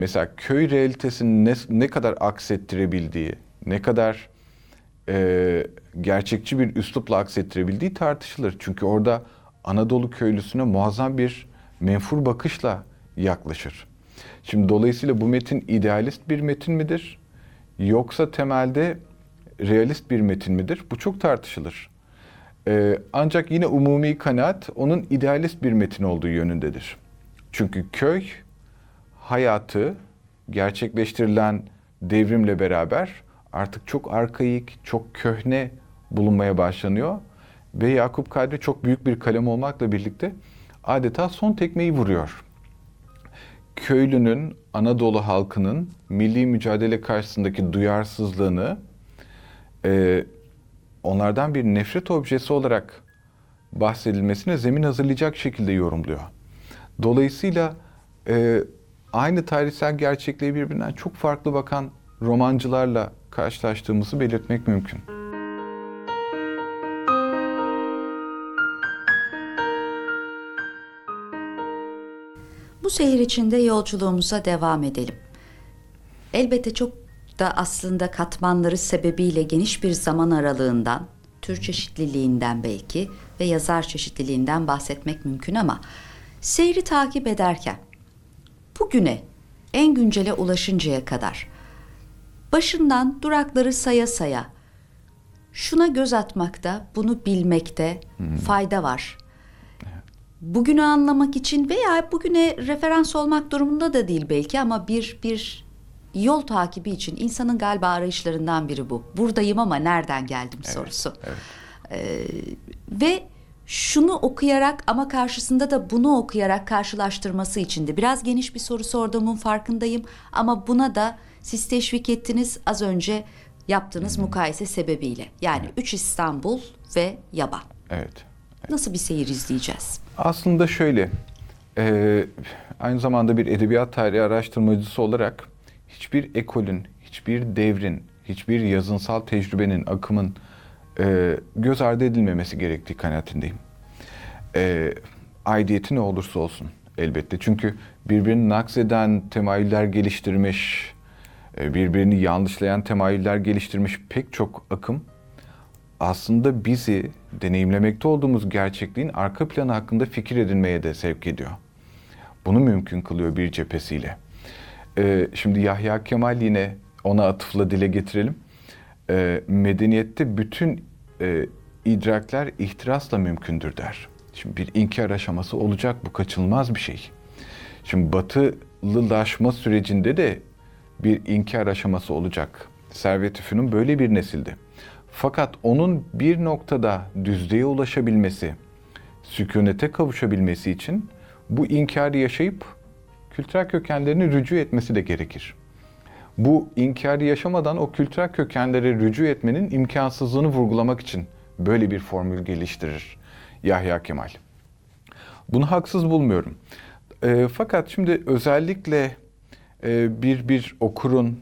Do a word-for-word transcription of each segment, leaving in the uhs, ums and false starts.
Mesela köy realitesini ne, ne kadar aksettirebildiği, ne kadar e, gerçekçi bir üslupla aksettirebildiği tartışılır. Çünkü orada Anadolu köylüsüne muazzam bir menfur bakışla yaklaşır. Şimdi dolayısıyla bu metin idealist bir metin midir? Yoksa temelde realist bir metin midir? Bu çok tartışılır. Ee, ancak yine umumi kanaat onun idealist bir metin olduğu yönündedir. Çünkü köy hayatı gerçekleştirilen devrimle beraber artık çok arkaik, çok köhne bulunmaya başlanıyor. Ve Yakup Kadri çok büyük bir kalem olmakla birlikte adeta son tekmeyi vuruyor. Köylünün, Anadolu halkının milli mücadele karşısındaki duyarsızlığını e, onlardan bir nefret objesi olarak bahsedilmesine zemin hazırlayacak şekilde yorumluyor. Dolayısıyla e, aynı tarihsel gerçekliğe birbirinden çok farklı bakan romancılarla karşılaştığımızı belirtmek mümkün. Bu seyir içinde yolculuğumuza devam edelim. Elbette çok da aslında katmanları sebebiyle geniş bir zaman aralığından, tür çeşitliliğinden belki ve yazar çeşitliliğinden bahsetmek mümkün ama seyri takip ederken bugüne en güncele ulaşıncaya kadar başından durakları saya saya şuna göz atmakta, bunu bilmekte hmm. fayda var. Bugünü anlamak için veya bugüne referans olmak durumunda da değil belki ama bir bir yol takibi için insanın galiba arayışlarından biri bu. Buradayım ama nereden geldim evet, sorusu. Evet. Ee, ve şunu okuyarak ama karşısında da bunu okuyarak karşılaştırması için de biraz geniş bir soru sorduğumun farkındayım. Ama buna da siz teşvik ettiniz az önce yaptığınız hmm. mukayese sebebiyle. Yani evet. Üç İstanbul ve Yaban. Evet. Nasıl bir seyir izleyeceğiz? Aslında şöyle, e, aynı zamanda bir edebiyat tarihi araştırmacısı olarak hiçbir ekolün, hiçbir devrin, hiçbir yazınsal tecrübenin, akımın e, göz ardı edilmemesi gerektiği kanaatindeyim. E, aidiyeti ne olursa olsun elbette. Çünkü birbirini nakseden temayüller geliştirmiş, e, birbirini yanlışlayan temayüller geliştirmiş pek çok akım aslında bizi deneyimlemekte olduğumuz gerçekliğin arka planı hakkında fikir edinmeye de sevk ediyor. Bunu mümkün kılıyor bir cephesiyle. Ee, şimdi Yahya Kemal yine ona atıfla dile getirelim. Ee, medeniyette bütün e, idrakler ihtirasla mümkündür der. Şimdi bir inkar aşaması olacak, bu kaçınılmaz bir şey. Şimdi batılılaşma sürecinde de bir inkar aşaması olacak. Servet-i Fünun böyle bir nesildi. Fakat onun bir noktada düzlüğe ulaşabilmesi, sükunete kavuşabilmesi için bu inkarı yaşayıp kültürel kökenlerini rücu etmesi de gerekir. Bu inkarı yaşamadan o kültürel kökenlere rücu etmenin imkansızlığını vurgulamak için böyle bir formül geliştirir Yahya Kemal. Bunu haksız bulmuyorum. E, fakat şimdi özellikle e, bir bir okurun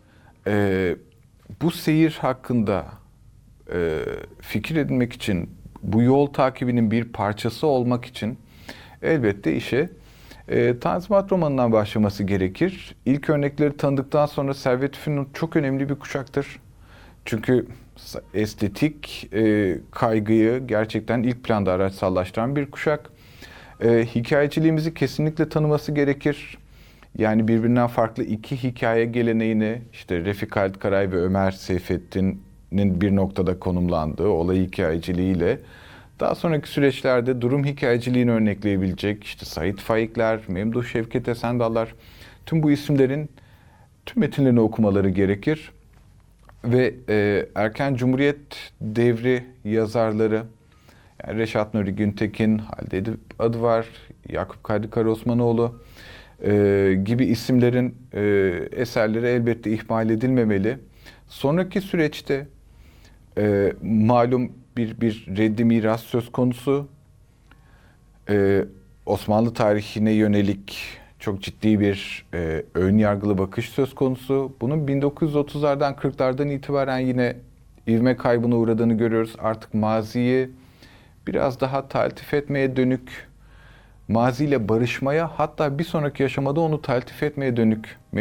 e, bu seyir hakkında e, fikir edinmek için, bu yol takibinin bir parçası olmak için elbette işe e, Tanzimat romanından başlaması gerekir. İlk örnekleri tanıdıktan sonra Servet-i Fünun çok önemli bir kuşaktır. Çünkü estetik e, kaygıyı gerçekten ilk planda araçsallaştıran bir kuşak. E, hikayeciliğimizi kesinlikle tanıması gerekir. Yani birbirinden farklı iki hikaye geleneğini, işte Refik Halit Karay ve Ömer Seyfettin'in bir noktada konumlandığı olay hikayeciliğiyle daha sonraki süreçlerde durum hikayeciliğini örnekleyebilecek işte Sait Faikler, Memduh Şevket Esendallar, tüm bu isimlerin tüm metinlerini okumaları gerekir. Ve e, erken Cumhuriyet devri yazarları, yani Reşat Nuri Güntekin, Halide Edip Adıvar, Yakup Kadri Karaosmanoğlu e, gibi isimlerin e, eserleri elbette ihmal edilmemeli. Sonraki süreçte e, malum bir bir reddi miras söz konusu. Ee, Osmanlı tarihine yönelik çok ciddi bir e, ön yargılı bakış söz konusu. Bunun bin dokuz yüz otuzlardan kırklardan itibaren yine ivme kaybına uğradığını görüyoruz. Artık maziyi biraz daha taltif etmeye dönük maziyle barışmaya, hatta bir sonraki aşamada onu taltif etmeye dönük